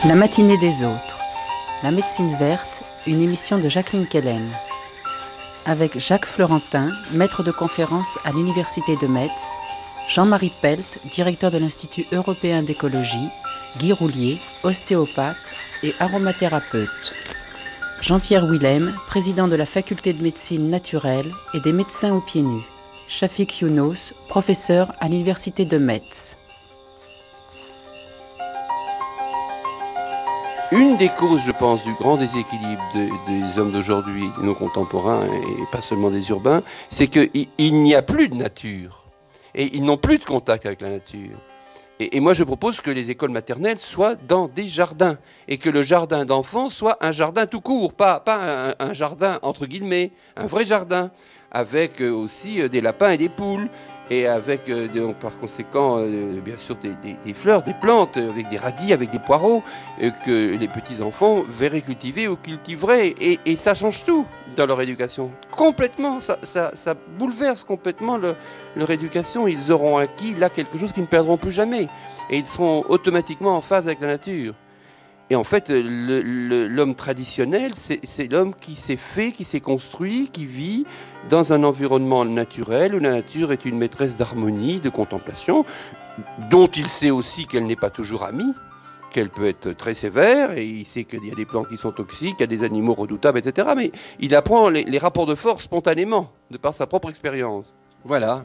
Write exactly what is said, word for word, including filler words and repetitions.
La matinée des autres. La médecine verte, une émission de Jacqueline Kellen. Avec Jacques Florentin, maître de conférence à l'Université de Metz, Jean-Marie Pelt, directeur de l'Institut européen d'écologie, Guy Roulier, ostéopathe et aromathérapeute. Jean-Pierre Willem, président de la faculté de médecine naturelle et des médecins aux pieds nus. Shafik Younos, professeur à l'Université de Metz. Une des causes, je pense, du grand déséquilibre de, des hommes d'aujourd'hui, de nos contemporains, et pas seulement des urbains, c'est qu'il il n'y a plus de nature. Et ils n'ont plus de contact avec la nature. Et, et moi, je propose que les écoles maternelles soient dans des jardins. Et que le jardin d'enfants soit un jardin tout court, pas, pas un, un jardin, entre guillemets, un vrai jardin, avec aussi des lapins et des poules. Et avec, euh, donc, par conséquent, euh, bien sûr, des, des, des fleurs, des plantes, avec des radis, avec des poireaux, euh, que les petits-enfants verraient cultiver ou cultiveraient. Et, et ça change tout dans leur éducation. Complètement, ça, ça, ça bouleverse complètement le, leur éducation. Ils auront acquis là quelque chose qu'ils ne perdront plus jamais. Et ils seront automatiquement en phase avec la nature. Et en fait, le, le, l'homme traditionnel, c'est, c'est l'homme qui s'est fait, qui s'est construit, qui vit dans un environnement naturel où la nature est une maîtresse d'harmonie, de contemplation, dont il sait aussi qu'elle n'est pas toujours amie, qu'elle peut être très sévère, et il sait qu'il y a des plantes qui sont toxiques, qu'il y a des animaux redoutables, et cetera. Mais il apprend les, les rapports de force spontanément, de par sa propre expérience. Voilà.